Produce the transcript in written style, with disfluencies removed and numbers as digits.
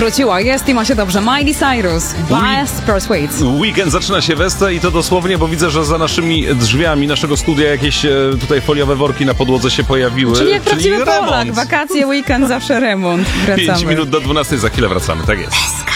Wróciła, jest i ma się dobrze. Miley Cyrus, Best Pursuits. Weekend zaczyna się wesele i to dosłownie, bo widzę, że za naszymi drzwiami naszego studia jakieś tutaj foliowe worki na podłodze się pojawiły. Czyli jak prawdziwy remont. Polak, wakacje, weekend, zawsze remont. Wracamy. 5 minut do 12, za chwilę wracamy, tak jest.